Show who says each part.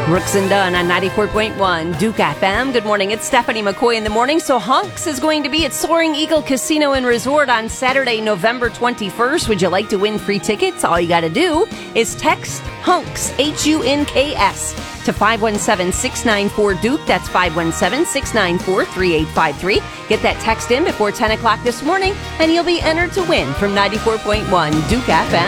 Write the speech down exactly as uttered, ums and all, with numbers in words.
Speaker 1: Brooks and Dunn on ninety-four point one Duke F M. Good morning. It's Stephanie McCoy in the morning. So Hunks is going to be at Soaring Eagle Casino and Resort on Saturday, November twenty-first. Would you like to win free tickets? All you got to do is text HUNKS, H U N K S, to five one seven, six nine four, Duke. That's five one seven, six nine four, three eight five three. Get that text in before ten o'clock this morning, and you'll be entered to win from ninety-four point one Duke F M.